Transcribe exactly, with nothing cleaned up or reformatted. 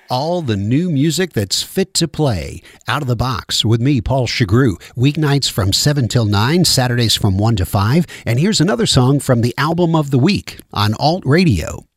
all the new music that's fit to play. Out of the Box with me, Paul Chagru. Weeknights from seven till nine, Saturdays from one to five. And here's another song from the album of the week on Alt Radio.